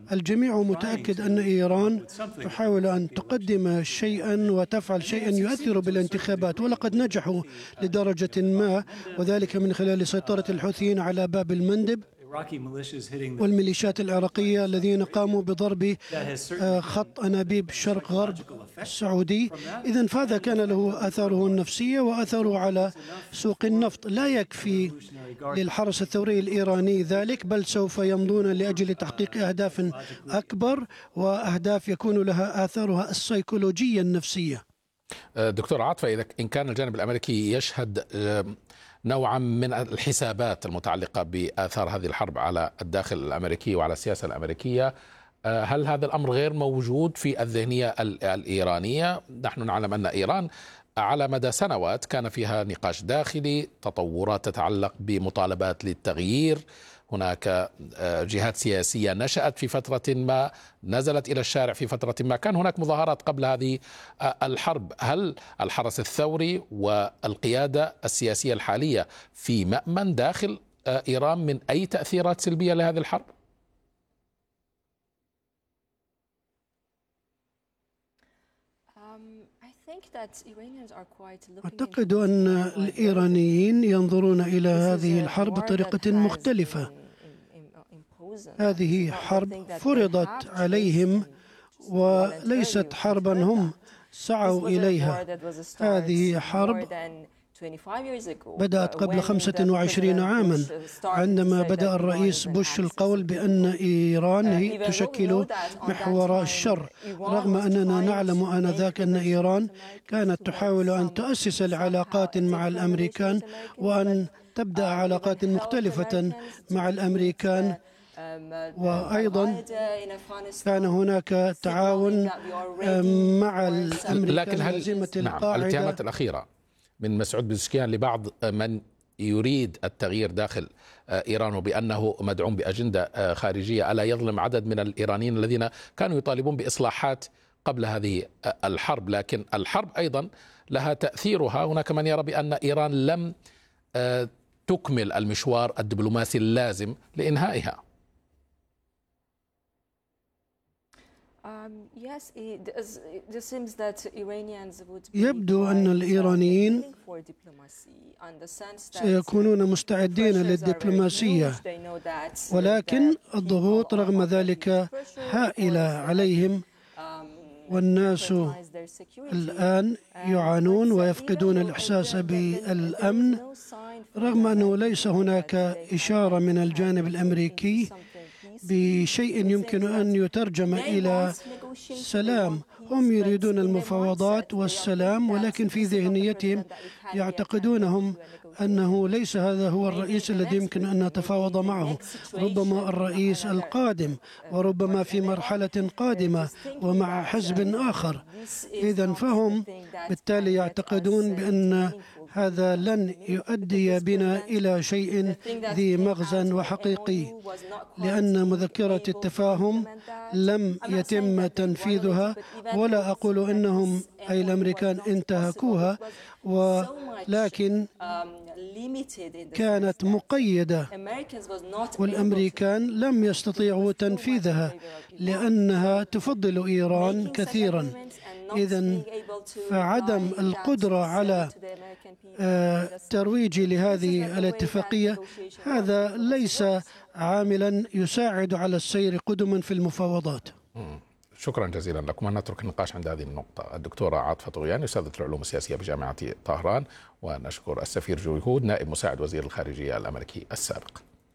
الجميع متأكد أن إيران تحاول أن تقدم شيئا وتفعل شيئا يؤثر بالانتخابات، ولقد نجحوا لدرجة ما، وذلك من خلال سيطرة الحوثيين على باب المندب والميليشيات العراقية الذين قاموا بضرب خط أنابيب شرق غرب السعودي. إذن فهذا كان له أثاره النفسية وأثره على سوق النفط. لا يكفي للحرس الثوري الإيراني ذلك، بل سوف يمضون لأجل تحقيق أهداف أكبر، وأهداف يكون لها آثارها السيكولوجية النفسية. دكتور عاطفة، إن كان الجانب الأمريكي يشهد نوعا من الحسابات المتعلقة بآثار هذه الحرب على الداخل الأمريكي وعلى السياسة الأمريكية، هل هذا الأمر غير موجود في الذهنية الإيرانية؟ نحن نعلم أن إيران على مدى سنوات كان فيها نقاش داخلي، تطورات تتعلق بمطالبات للتغيير، هناك جهات سياسية نشأت في فترة ما، نزلت إلى الشارع في فترة ما، كان هناك مظاهرات قبل هذه الحرب. هل الحرس الثوري والقيادة السياسية الحالية في مأمن داخل إيران من أي تأثيرات سلبية لهذه الحرب؟ أعتقد أن الإيرانيين ينظرون إلى هذه الحرب بطريقة مختلفة. هذه حرب فرضت عليهم وليست حربا هم سعوا إليها. هذه حرب بدأت قبل 25 عاما عندما بدأ الرئيس بوش القول بأن إيران هي تشكل محور الشر، رغم أننا نعلم آنذاك أن إيران كانت تحاول أن تؤسس العلاقات مع الأمريكان وأن تبدأ علاقات مختلفة مع الأمريكان، وأيضا كان هناك تعاون مع الأمريكان. لكن هل الاتهامات الأخيرة من مسعود بزشكيان لبعض من يريد التغيير داخل إيران وبأنه مدعوم بأجندة خارجية، ألا يظلم عدد من الإيرانيين الذين كانوا يطالبون بإصلاحات قبل هذه الحرب؟ لكن الحرب أيضا لها تأثيرها. هناك من يرى بأن إيران لم تكمل المشوار الدبلوماسي اللازم لإنهائها. يبدو أن الإيرانيين سيكونون مستعدين للدبلوماسية، ولكن الضغوط رغم ذلك هائلة عليهم، والناس الآن يعانون ويفقدون الإحساس بالأمن، رغم أنه ليس هناك إشارة من الجانب الأمريكي بشيء يمكن أن يترجم إلى سلام. هم يريدون المفاوضات والسلام، ولكن في ذهنيتهم يعتقدونهم أنه ليس هذا هو الرئيس الذي يمكن أن نتفاوض معه، ربما الرئيس القادم، وربما في مرحلة قادمة ومع حزب آخر. إذن فهم بالتالي يعتقدون بأن هذا لن يؤدي بنا إلى شيء ذي مغزى وحقيقي، لأن مذكرة التفاهم لم يتم تنفيذها، ولا أقول إنهم أي الأمريكان انتهكوها، ولكن كانت مقيدة، والأمريكان لم يستطيعوا تنفيذها لأنها تفضل إيران كثيرا. إذن فعدم القدرة على ترويج لهذه الاتفاقية هذا ليس عاملا يساعد على السير قدما في المفاوضات. شكرا جزيلا لكم. نترك النقاش عند هذه النقطة. الدكتورة عاطفة طغيان، أستاذة العلوم السياسية بجامعة طهران، ونشكر السفير جوي هود نائب مساعد وزير الخارجية الأمريكي السابق.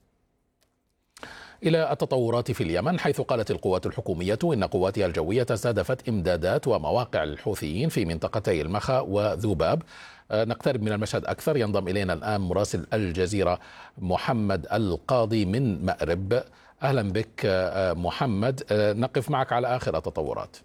إلى التطورات في اليمن، حيث قالت القوات الحكومية إن قواتها الجوية استهدفت إمدادات ومواقع الحوثيين في منطقتي المخا وذوباب. نقترب من المشهد أكثر. ينضم إلينا الآن مراسل الجزيرة محمد القاضي من مأرب. أهلا بك محمد، نقف معك على آخر التطورات.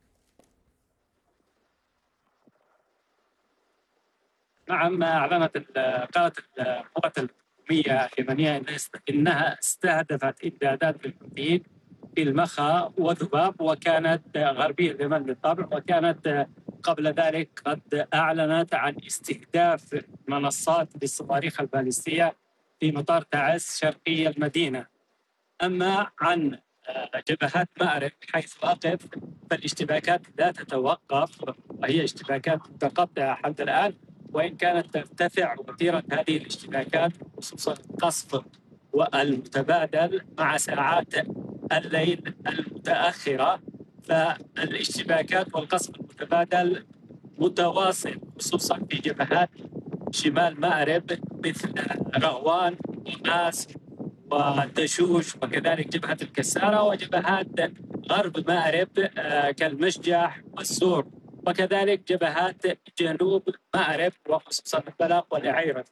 نعم، أعلنت قالت القوات الحكومية اليمنية إنها استهدفت إمدادات للحوثيين في المخا وذباب، وكانت غربية اليمن بالطبع، وكانت قبل ذلك قد أعلنت عن استهداف منصات للصواريخ البالستية في مطار تعز شرقي المدينة. أما عن جبهات مأرب حيث أقف فالاشتباكات لا تتوقف، وهي اشتباكات متقطعة حتى الآن، وإن كانت ترتفع وتيرة هذه الاشتباكات خصوصا القصف والمتبادل مع ساعات الليل المتأخرة. فالاشتباكات والقصف المتبادل متواصل خصوصا في جبهات شمال مأرب مثل رغوان وماس ودشوش، وكذلك جبهة الكسارة، وجبهات غرب مأرب كالمشجح والسور، وكذلك جبهات جنوب مأرب وخصوصا البلاق والعيرة.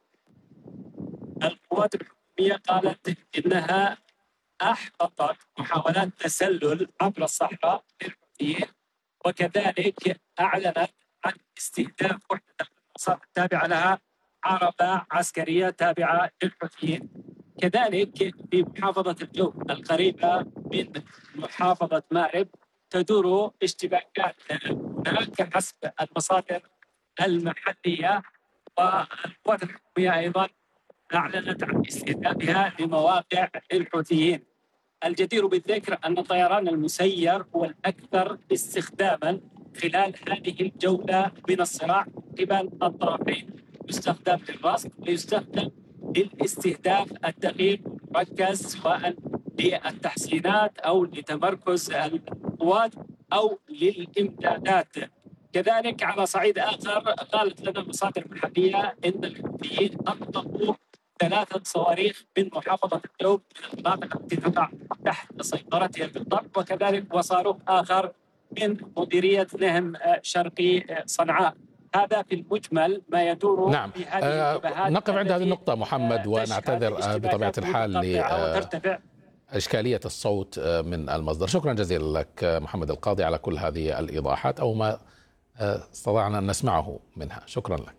القوات الحكومية قالت إنها أحبطت محاولات تسلل عبر الصحراء للحوثيين، وكذلك أعلنت عن استهداف وحدة القناصات التابعة لها، عربة عسكرية تابعة للحوثيين. كذلك في محافظة الجوف القريبة من محافظة مأرب تدور اشتباكات هناك حسب المصادر المحلية، والقوات الحكومية أيضا أعلنت عن استهدافها لمواقع الحوثيين. الجدير بالذكر أن الطيران المسير هو الأكثر استخداما خلال هذه الجولة من الصراع قبل الطرفين، يستخدم للرصد ويستخدم للاستهداف الدقيق المركز، سواء للتحصينات أو لتمركز القوات أو للإمدادات. كذلك على صعيد آخر قالت لنا مصادر محلية إن الحوثيين أطلقوا 3 صواريخ من محافظة الجوف من المناطق التي تقع تحت سيطرتها بالضبط، وكذلك وصاروخ آخر من مديرية نهم شرقي صنعاء. هذا في المجمل ما يدور. نعم. في هذه الجبهات. نقف عند هذه النقطة محمد، ونعتذر بطبيعة الحال لإشكالية الصوت من المصدر. شكرا جزيلا لك محمد القاضي على كل هذه الإيضاحات أو ما استطعنا أن نسمعه منها. شكرا لك.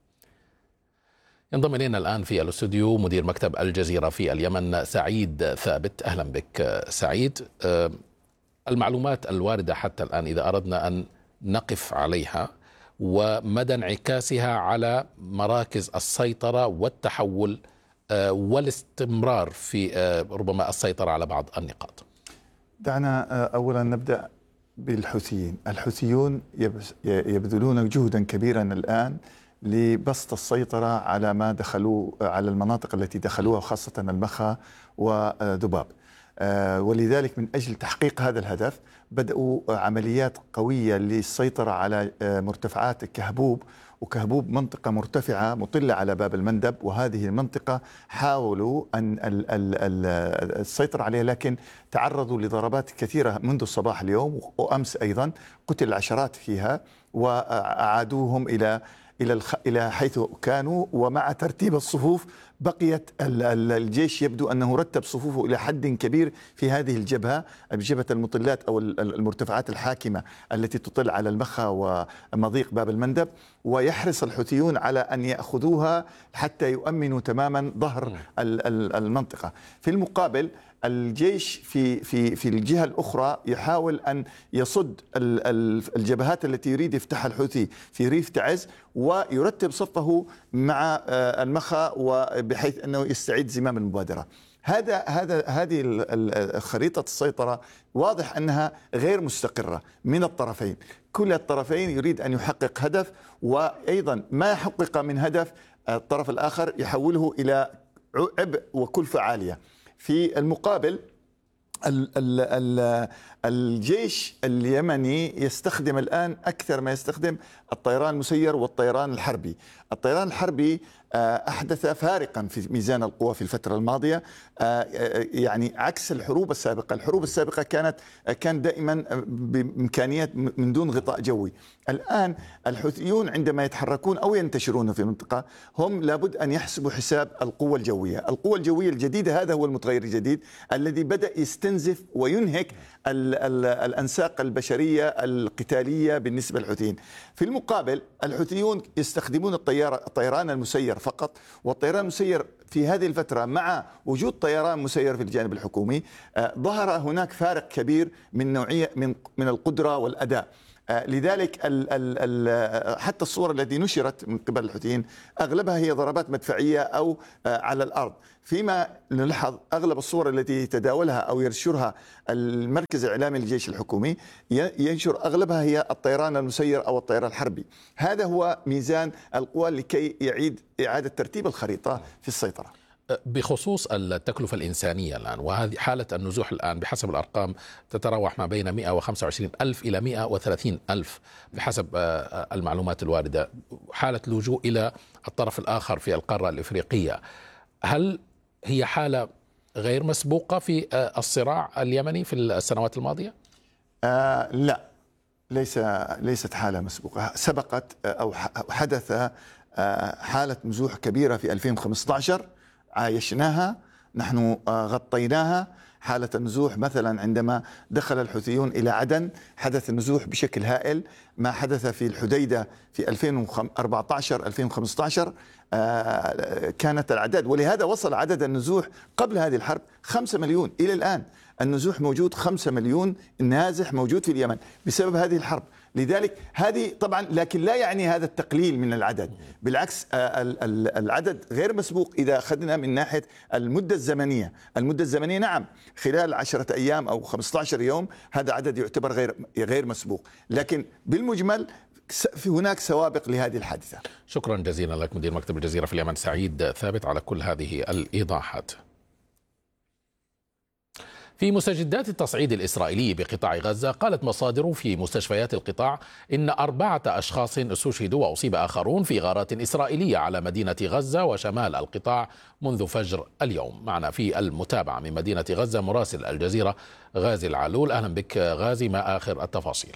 ينضم إلينا الآن في الاستوديو مدير مكتب الجزيرة في اليمن سعيد ثابت. أهلا بك سعيد. المعلومات الواردة حتى الآن إذا أردنا أن نقف عليها ومدى انعكاسها على مراكز السيطرة والتحول والاستمرار في ربما السيطرة على بعض النقاط. دعنا أولا نبدأ بالحوثيين. الحوثيون يبذلون جهدا كبيرا الآن لبسط السيطرة على ما دخلوا على المناطق التي دخلوها، خاصة المخا ودباب. ولذلك من أجل تحقيق هذا الهدف بدأوا عمليات قوية للسيطرة على مرتفعات كهبوب، وكهبوب منطقة مرتفعة مطلة على باب المندب، وهذه المنطقة حاولوا أن السيطرة عليها، لكن تعرضوا لضربات كثيرة منذ الصباح اليوم وأمس أيضا، قتل عشرات فيها وأعادوهم إلى حيث كانوا. ومع ترتيب الصفوف بقيت الجيش يبدو أنه رتب صفوفه إلى حد كبير في هذه الجبهة، جبهة المطلات أو المرتفعات الحاكمة التي تطل على المخا ومضيق باب المندب، ويحرص الحوثيون على أن يأخذوها حتى يؤمنوا تماما ظهر المنطقة. في المقابل الجيش في الجهة الأخرى يحاول أن يصد الجبهات التي يريد يفتحها الحوثي في ريف تعز، ويرتب صفه مع المخا وبحيث أنه يستعيد زمام المبادرة. هذه خريطة السيطرة واضح أنها غير مستقرة من الطرفين. كل الطرفين يريد أن يحقق هدف، وأيضا ما حقق من هدف الطرف الآخر يحوله إلى عبء وكلفة عالية. في المقابل الجيش اليمني يستخدم الآن أكثر ما يستخدم الطيران المسير والطيران الحربي. الطيران الحربي أحدث فارقا في ميزان القوى في الفترة الماضية، يعني عكس الحروب السابقة. الحروب السابقة كان دائما بإمكانيات من دون غطاء جوي. الآن الحوثيون عندما يتحركون أو ينتشرون في منطقة هم لابد أن يحسبوا حساب القوة الجوية. القوة الجوية الجديدة هذا هو المتغير الجديد الذي بدأ يستنزف وينهك الأنساق البشرية القتالية بالنسبة للحوثيين. في المقابل الحوثيون يستخدمون الطيران المسير فقط، والطيران المسير في هذه الفترة مع وجود طيران مسير في الجانب الحكومي ظهر هناك فارق كبير من نوعية من القدرة والأداء. لذلك حتى الصور التي نشرت من قبل الحوثيين أغلبها هي ضربات مدفعية أو على الأرض، فيما نلاحظ أغلب الصور التي يتداولها أو ينشرها المركز الإعلامي للجيش الحكومي ينشر أغلبها هي الطيران المسير أو الطيران الحربي. هذا هو ميزان القوى لكي يعيد إعادة ترتيب الخريطة في السيطرة. بخصوص التكلفة الإنسانية الآن، وهذه حالة النزوح الآن بحسب الأرقام تتراوح ما بين 125 ألف إلى 130 ألف بحسب المعلومات الواردة، حالة اللجوء إلى الطرف الآخر في القارة الإفريقية. هل هي حالة غير مسبوقة في الصراع اليمني في السنوات الماضية؟ لا، ليست حالة مسبوقة. سبقت أو حدث حالة نزوح كبيرة في 2015 عايشناها، نحن غطيناها. حالة النزوح مثلا عندما دخل الحوثيون إلى عدن حدث النزوح بشكل هائل. ما حدث في الحديدة في 2014-2015 كانت الأعداد، ولهذا وصل عدد النزوح قبل هذه الحرب 5 مليون. إلى الآن النزوح موجود، 5 مليون نازح موجود في اليمن بسبب هذه الحرب. لذلك هذه طبعا، لكن لا يعني هذا التقليل من العدد، بالعكس العدد غير مسبوق إذا أخذنا من ناحية المدة الزمنية. المدة الزمنية نعم خلال 10 أيام أو 15 يوم هذا عدد يعتبر غير مسبوق، لكن بالمجمل في هناك سوابق لهذه الحادثة. شكرا جزيلا لك مدير مكتب الجزيرة في اليمن سعيد ثابت على كل هذه الإيضاحات. في مستجدات التصعيد الإسرائيلي بقطاع غزة، قالت مصادر في مستشفيات القطاع إن 4 أشخاص استشهدوا وأصيب آخرون في غارات إسرائيلية على مدينة غزة وشمال القطاع منذ فجر اليوم. معنا في المتابعة من مدينة غزة مراسل الجزيرة غازي العلول. أهلا بك غازي، ما آخر التفاصيل؟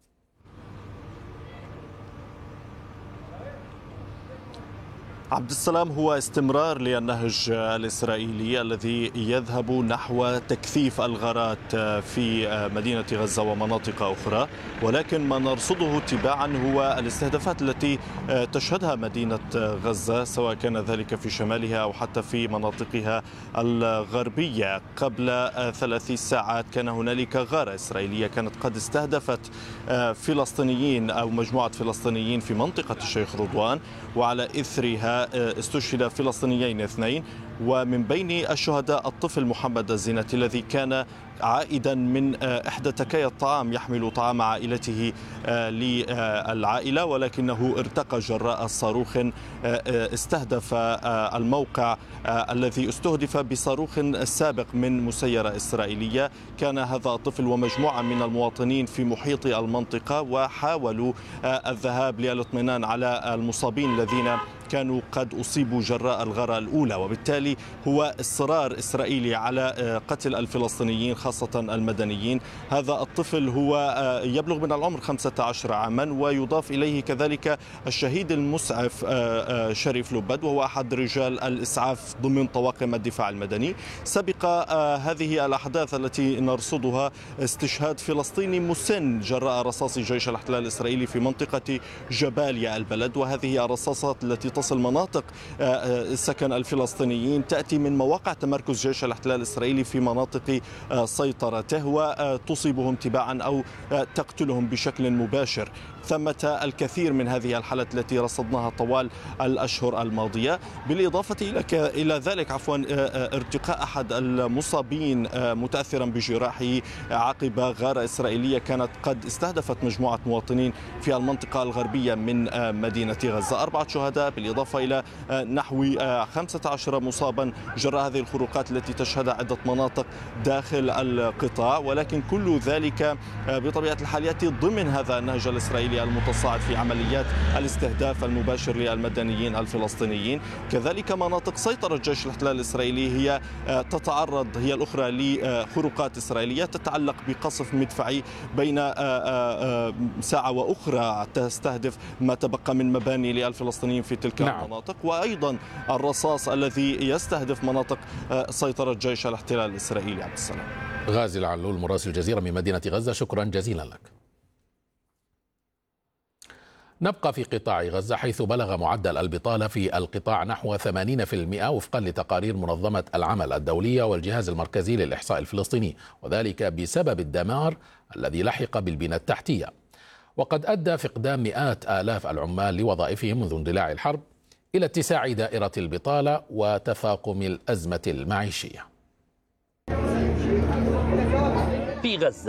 عبد السلام، هو استمرار للنهج الإسرائيلي الذي يذهب نحو تكثيف الغارات في مدينة غزة ومناطق أخرى، ولكن ما نرصده تباعا هو الاستهدافات التي تشهدها مدينة غزة، سواء كان ذلك في شمالها أو حتى في مناطقها الغربية. قبل 3 ساعات كان هنالك غارة إسرائيلية كانت قد استهدفت فلسطينيين أو مجموعة فلسطينيين في منطقة الشيخ رضوان، وعلى إثرها استشهد فلسطينيين 2، ومن بين الشهداء الطفل محمد الزينتي الذي كان عائدا من إحدى تكايا الطعام يحمل طعام عائلته للعائلة، ولكنه ارتقى جراء صاروخ استهدف الموقع الذي استهدف بصاروخ سابق من مسيرة إسرائيلية. كان هذا الطفل ومجموعة من المواطنين في محيط المنطقة، وحاولوا الذهاب للاطمئنان على المصابين الذين كانوا قد أصيبوا جراء الغارة الأولى، وبالتالي هو إصرار إسرائيلي على قتل الفلسطينيين خاصة المدنيين. هذا الطفل هو يبلغ من العمر 15 عاما، ويضاف إليه كذلك الشهيد المسعف شريف لبد، وهو أحد رجال الإسعاف ضمن طواقم الدفاع المدني. سبق هذه الأحداث التي نرصدها استشهاد فلسطيني مسن جراء رصاص جيش الاحتلال الإسرائيلي في منطقة جباليا البلد، وهذه الرصاصات التي تصل مناطق سكن الفلسطينيين تأتي من مواقع تمركز جيش الاحتلال الإسرائيلي في مناطق سيطرته، وتصيبهم تباعا أو تقتلهم بشكل مباشر. ثمة الكثير من هذه الحالات التي رصدناها طوال الأشهر الماضية. بالإضافة إلى ذلك ارتقاء أحد المصابين متأثرا بجراحه عقب غارة إسرائيلية كانت قد استهدفت مجموعة مواطنين في المنطقة الغربية من مدينة غزة. 4 شهداء بالإضافة إلى نحو 15 مصابا جراء هذه الخروقات التي تشهدها عدة مناطق داخل القطاع، ولكن كل ذلك بطبيعة الحال يأتي ضمن هذا النهج الإسرائيلي المتصاعد في عمليات الاستهداف المباشر للمدنيين الفلسطينيين. كذلك مناطق سيطرة جيش الاحتلال الإسرائيلي هي تتعرض هي الأخرى لخروقات إسرائيلية تتعلق بقصف مدفعي بين ساعة وأخرى تستهدف ما تبقى من مباني للفلسطينيين في تلك المناطق، وأيضا الرصاص الذي يستهدف مناطق سيطرة جيش الاحتلال الإسرائيلي. عبد السلام. غازي العلول مراسل الجزيرة من مدينة غزة، شكرا جزيلا لك. نبقى في قطاع غزة، حيث بلغ معدل البطالة في القطاع نحو 80% وفقا لتقارير منظمة العمل الدولية والجهاز المركزي للإحصاء الفلسطيني، وذلك بسبب الدمار الذي لحق بالبنى التحتية. وقد أدى فقدان مئات آلاف العمال لوظائفهم منذ اندلاع الحرب إلى اتساع دائرة البطالة وتفاقم الأزمة المعيشية. في غزة